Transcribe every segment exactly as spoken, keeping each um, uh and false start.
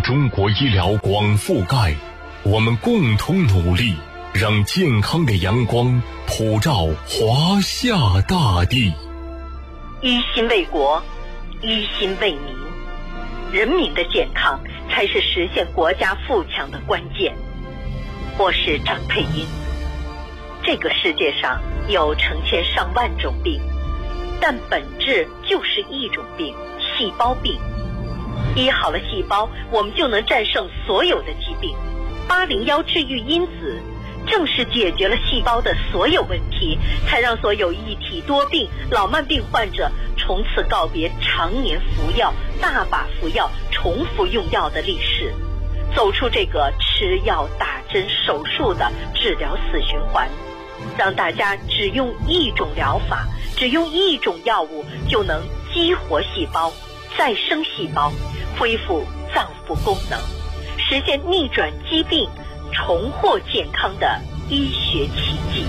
中国医疗广覆盖，我们共同努力，让健康的阳光普照华夏大地。 一心为国，一心为民，人民的健康才是实现国家富强的关键。我是张佩英。这个世界上有成千上万种病，但本质就是一种病，细胞病。医好了细胞，我们就能战胜所有的疾病。八零幺治愈因子正是解决了细胞的所有问题，才让所有一体多病、老慢病患者从此告别常年服药、大把服药、重复用药的历史，走出这个吃药、打针、手术的治疗死循环，让大家只用一种疗法，只用一种药物就能激活细胞、再生细胞，恢复脏腑功能，实现逆转疾病、重获健康的医学奇迹。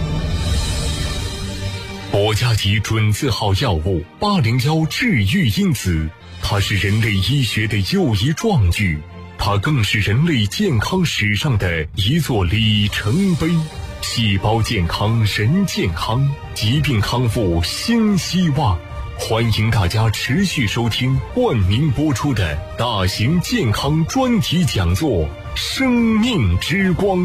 国家级准字号药物八零幺治愈因子，它是人类医学的又一壮举，它更是人类健康史上的一座里程碑。细胞健康人健康，疾病康复新希望。欢迎大家持续收听冠名播出的大型健康专题讲座《生命之光》。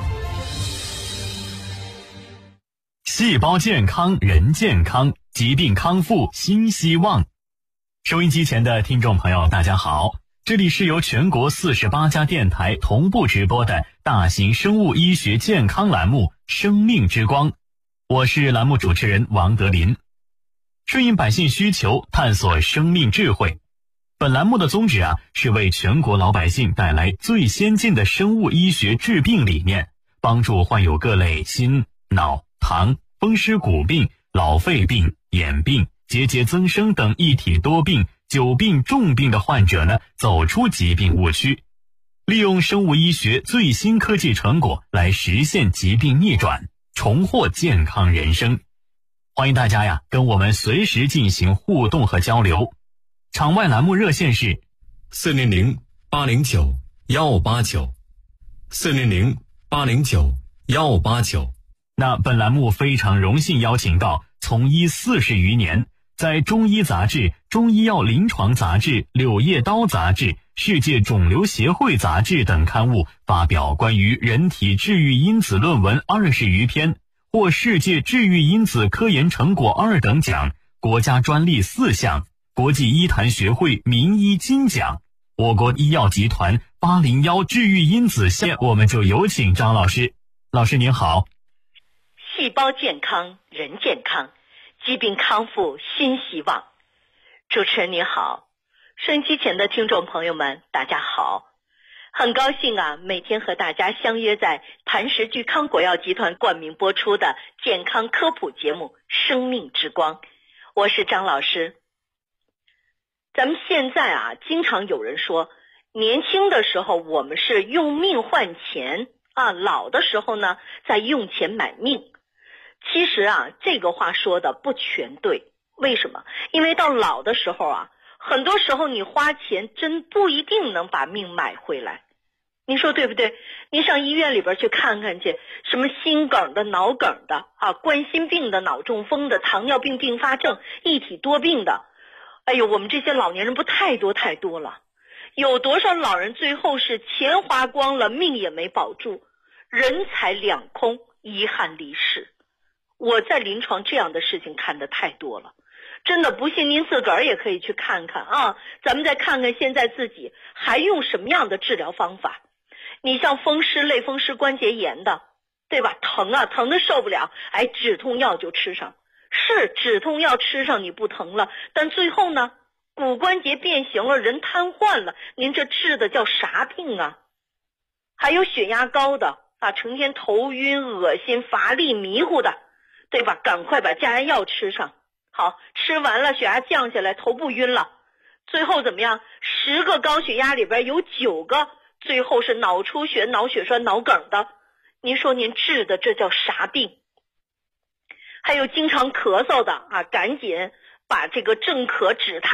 细胞健康人健康，疾病康复新希望。收音机前的听众朋友大家好，这里是由全国四十八家电台同步直播的大型生物医学健康栏目《生命之光》，我是栏目主持人王德林。顺应百姓需求，探索生命智慧。本栏目的宗旨啊，是为全国老百姓带来最先进的生物医学治病理念，帮助患有各类心、脑、糖、风湿骨病、老肺病、眼病、结节增生等一体多病、久病重病的患者呢，走出疾病误区，利用生物医学最新科技成果来实现疾病逆转，重获健康人生。欢迎大家呀，跟我们随时进行互动和交流。场外栏目热线是四零零八零九幺八九，四零零八零九幺八九。 那本栏目非常荣幸邀请到从医四十余年，在中医杂志、中医药临床杂志、柳叶刀杂志、世界肿瘤协会杂志等刊物发表关于人体治愈因子论文二十余篇，获世界治愈因子科研成果二等奖，国家专利四项，国际医坛学会名医金奖。我国医药集团八零幺治愈因子项，我们就有请张老师。老师您好。 细胞健康人健康，疾病康复新希望。主持人您好，收音机前的听众朋友们大家好，很高兴啊，每天和大家相约在磐石聚康国药集团冠名播出的健康科普节目《生命之光》，我是张老师。咱们现在啊，经常有人说，年轻的时候我们是用命换钱啊，老的时候呢，在用钱买命。其实啊，这个话说的不全对。为什么？因为到老的时候啊，很多时候你花钱真不一定能把命买回来。您说对不对？您上医院里边去看看去，什么心梗的、脑梗的啊，冠心病的、脑中风的、糖尿病并发症、一体多病的，哎呦，我们这些老年人不太多太多了。有多少老人最后是钱花光了，命也没保住，人财两空，遗憾离世。我在临床这样的事情看得太多了，真的不信您自个儿也可以去看看啊。咱们再看看现在自己还用什么样的治疗方法。你像风湿、类风湿关节炎的，对吧？疼啊，疼的受不了，哎，止痛药就吃上。是止痛药吃上你不疼了，但最后呢，骨关节变形了，人瘫痪了，您这治的叫啥病啊？还有血压高的啊，成天头晕、恶心、乏力、迷糊的，对吧？赶快把降压药吃上。好，吃完了血压降下来，头不晕了，最后怎么样？十个高血压里边有九个最后是脑出血、脑血栓、脑梗的。您说您治的这叫啥病？还有经常咳嗽的啊，赶紧把这个镇咳止痰